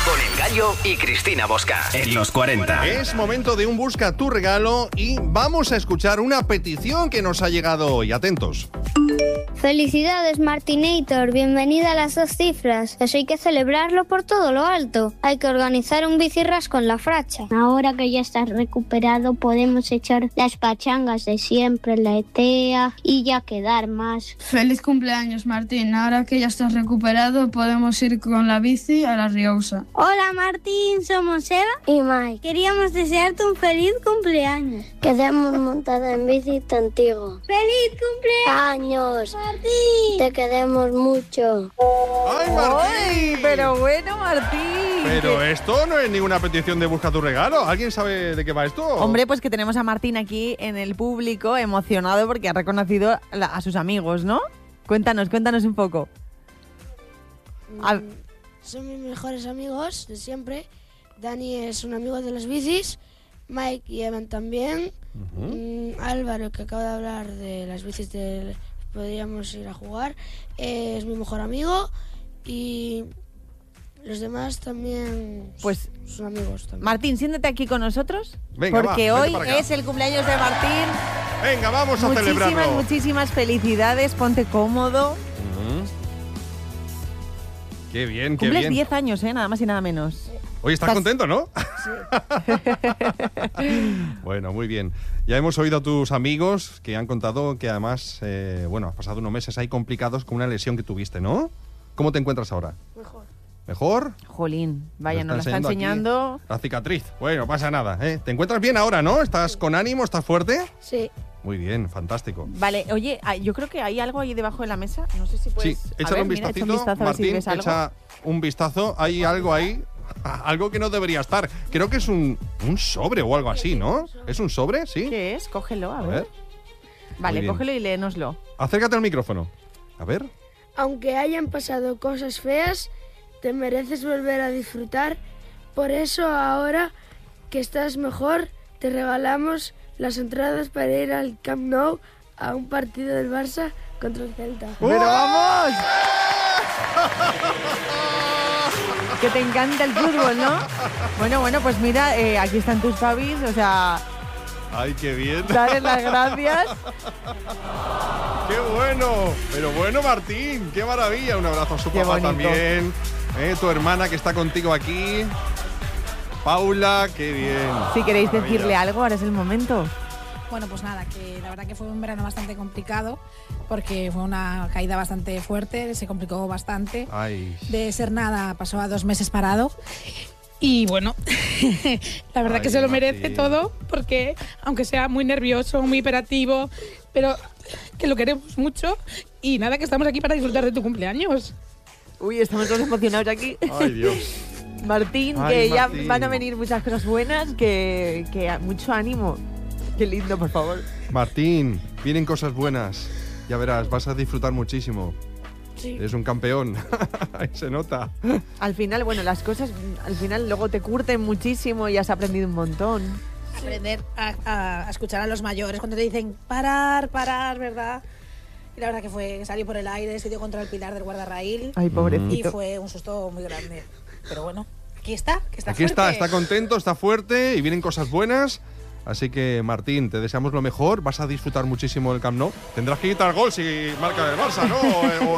Con El Gallo y Cristina Bosca. En los 40. Es momento de un Busca tu regalo y vamos a escuchar una petición que nos ha llegado hoy. Atentos. Felicidades, Martinator, bienvenida a las 2 cifras. Eso hay que celebrarlo por todo lo alto. Hay que organizar un bicirras con la fracha. Ahora que ya estás recuperado, podemos echar las pachangas de siempre, la ETEA y ya quedar más. Feliz cumpleaños, Martín. Ahora que ya estás recuperado, podemos ir con la bici a la Rioja. Hola, Martín, somos Eva y Mike. Queríamos desearte un feliz cumpleaños. Quedamos montada en bici contigo. ¡Feliz cumpleaños! Martín, te queremos mucho. ¡Ay, Martín! ¡Ay, pero bueno, Martín! Pero esto no es ninguna petición de Busca tu regalo. ¿Alguien sabe de qué va esto? Hombre, pues que tenemos a Martín aquí en el público, emocionado porque ha reconocido a sus amigos, ¿no? Cuéntanos un poco. Son mis mejores amigos de siempre. Dani es un amigo de las bicis, Mike y Evan también. Álvaro, que acaba de hablar de las bicis podríamos ir a jugar, es mi mejor amigo, y los demás también pues son amigos también. Martín, siéntate aquí con nosotros. Venga, porque va, hoy para acá. es el cumpleaños de Martín. Venga, vamos a celebrarlo. Muchísimas felicidades, ponte cómodo. Qué bien, qué Cumples bien. 10 años, nada más y nada menos. Hoy estás contento, ¿no? Bueno, muy bien. Ya hemos oído a tus amigos que han contado que además, has pasado unos meses ahí complicados con una lesión que tuviste, ¿no? ¿Cómo te encuentras ahora? Mejor. ¿Mejor? Jolín, vaya, nos la está aquí enseñando. la cicatriz. Bueno, no pasa nada, ¿eh? ¿Te encuentras bien ahora, no? ¿Estás con ánimo? ¿Estás fuerte? Sí. Muy bien, fantástico. Vale, oye, yo creo que hay algo ahí debajo de la mesa. No sé si puedes... Sí, A échale ver, un mira, vistacito, echa un vistazo a ver si Martín, ves algo. echa un vistazo. Hay algo ahí, algo que no debería estar. Creo que es un sobre o algo así, ¿no? ¿Es un sobre? ¿Sí? ¿Qué es? Cógelo, a A ver. ver. Vale, Muy bien. cógelo y léenoslo. Acércate al micrófono. A ver. Aunque hayan pasado cosas feas, te mereces volver a disfrutar. Por eso ahora que estás mejor, te regalamos las entradas para ir al Camp Nou a un partido del Barça contra el Celta. ¡Pero vamos! Que te encanta el fútbol, ¿no? Bueno, pues mira, aquí están tus pavis, o sea, ¡Ay, qué bien! dale las gracias. ¡Qué bueno! Pero bueno, Martín, qué maravilla. Un abrazo a su Qué papá bonito. también. Tu hermana que está contigo aquí. Paula, qué bien. Si queréis Maravilla. decirle algo, ahora es el momento. Bueno, pues nada, que la verdad que fue un verano bastante complicado porque fue una caída bastante fuerte, se complicó bastante. Ay. De ser nada pasó a 2 meses parado. Y bueno, la verdad Ay, que se lo merece Martín. todo porque aunque sea muy nervioso, muy hiperactivo, pero que lo queremos mucho y nada, que estamos aquí para disfrutar de tu cumpleaños. Uy, estamos todos emocionados aquí. Ay, Dios. Martín, Ay, que ya Martín. van a venir muchas cosas buenas, que mucho ánimo. Qué lindo, por favor. Martín, vienen cosas buenas. Ya verás, vas a disfrutar muchísimo. Sí. Eres un campeón. Ahí se nota. Al final, bueno, las cosas, al final luego te curten muchísimo y has aprendido un montón. Aprender a escuchar a los mayores cuando te dicen parar, ¿verdad? Y la verdad que salió por el aire, se dio contra el pilar del guardarraíl. Ay, pobrecito. Y fue un susto muy grande. Pero bueno, aquí está, que está Aquí fuerte. está contento, está fuerte y vienen cosas buenas. Así que, Martín, te deseamos lo mejor. Vas a disfrutar muchísimo del Camp Nou. Tendrás que gritar gol si marca el Barça, ¿no?